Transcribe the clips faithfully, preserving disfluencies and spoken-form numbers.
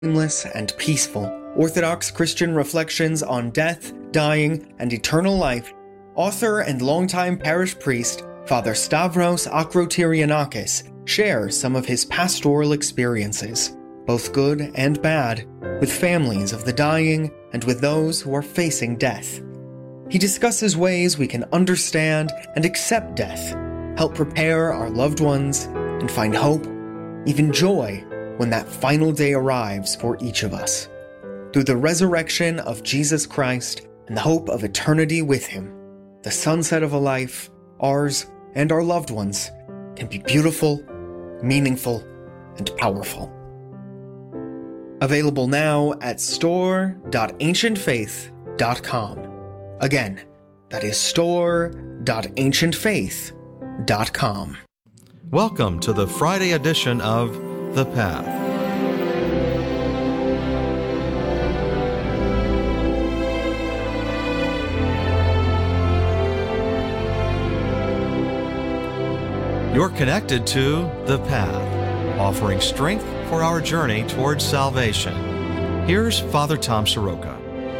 timeless and peaceful Orthodox Christian reflections on death, dying, and eternal life, author and longtime parish priest Father Stavros Akrotyrianakis shares some of his pastoral experiences, both good and bad, with families of the dying and with those who are facing death. He discusses ways we can understand and accept death, help prepare our loved ones, and find hope, even joy, when that final day arrives for each of us. Through the resurrection of Jesus Christ and the hope of eternity with Him, the sunset of a life, ours and our loved ones, can be beautiful, meaningful, and powerful. Available now at store dot ancient faith dot com. Again, that is store dot ancient faith dot com. Welcome to the Friday edition of The Path. You're connected to The Path, offering strength for our journey towards salvation. Here's Father Tom Soroka.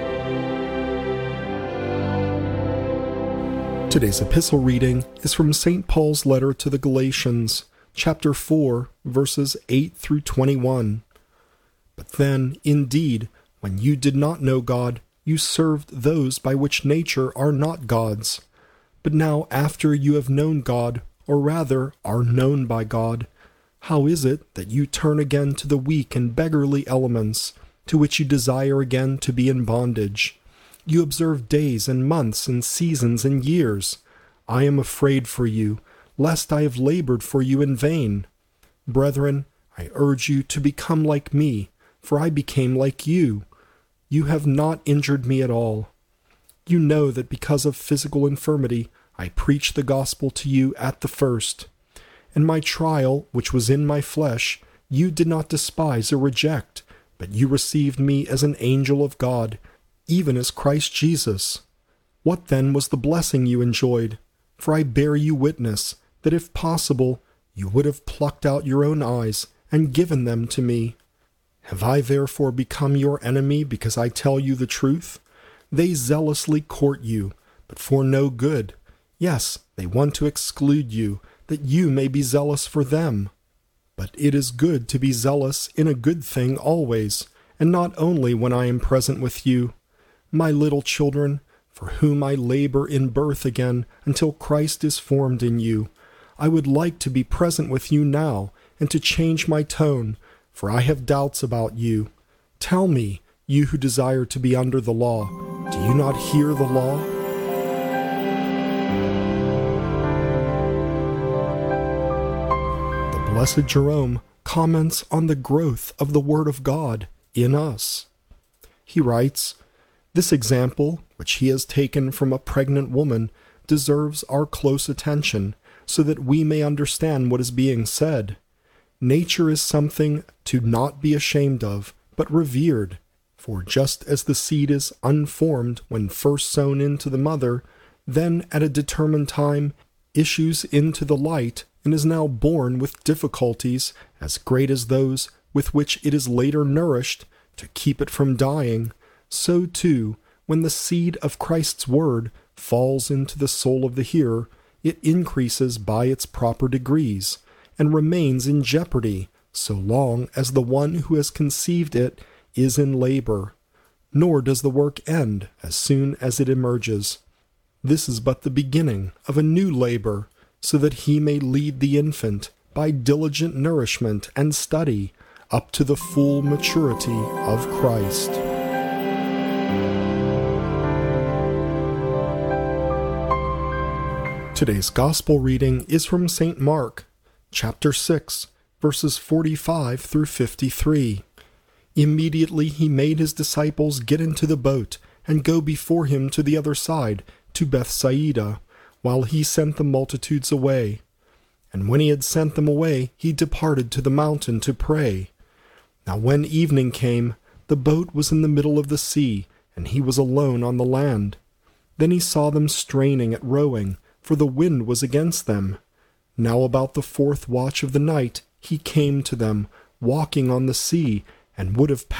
Today's epistle reading is from Saint Paul's letter to the Galatians, chapter four, verses eight through twenty-one. But then, indeed, when you did not know God, you served those by which nature are not gods. But now after you have known God, or rather are known by God, how is it that you turn again to the weak and beggarly elements, to which you desire again to be in bondage? You observe days and months and seasons and years. I am afraid for you, lest I have labored for you in vain. Brethren, I urge you to become like me, for I became like you. You have not injured me at all. You know that because of physical infirmity, I preached the gospel to you at the first. And my trial, which was in my flesh, you did not despise or reject, but you received me as an angel of God, even as Christ Jesus. What then was the blessing you enjoyed? For I bear you witness, that if possible, you would have plucked out your own eyes and given them to me. Have I therefore become your enemy because I tell you the truth? They zealously court you, but for no good. Yes, they want to exclude you, that you may be zealous for them. But it is good to be zealous in a good thing always, and not only when I am present with you. My little children, for whom I labor in birth again until Christ is formed in you, I would like to be present with you now, and to change my tone, for I have doubts about you. Tell me, you who desire to be under the law, do you not hear the law? The Blessed Jerome comments on the growth of the Word of God in us. He writes, "This example, which he has taken from a pregnant woman, deserves our close attention, so that we may understand what is being said. Nature is something to not be ashamed of, but revered. For just as the seed is unformed when first sown into the mother, then at a determined time issues into the light, and is now born with difficulties as great as those with which it is later nourished, to keep it from dying, so too, when the seed of Christ's word falls into the soul of the hearer, it increases by its proper degrees, and remains in jeopardy so long as the one who has conceived it is in labor. Nor does the work end as soon as it emerges. This is but the beginning of a new labor, so that he may lead the infant, by diligent nourishment and study, up to the full maturity of Christ." Today's Gospel reading is from Saint Mark, chapter six, verses forty-five through fifty-three. Immediately he made his disciples get into the boat and go before him to the other side, to Bethsaida, while he sent the multitudes away. And when he had sent them away, he departed to the mountain to pray. Now when evening came, the boat was in the middle of the sea, and he was alone on the land. Then he saw them straining at rowing, for the wind was against them. Now about the fourth watch of the night he came to them, walking on the sea, and would have